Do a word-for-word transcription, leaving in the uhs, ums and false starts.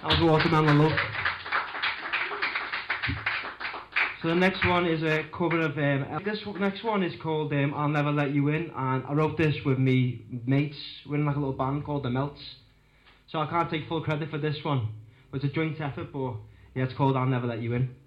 was Watermelon Love. So the next one is a cover of, um, this next one is called um, I'll Never Let You In, and I wrote this with me mates. We're in like a little band called The Melts. So I can't take full credit for this one. It's a joint effort, but yeah, it's called I'll Never Let You In.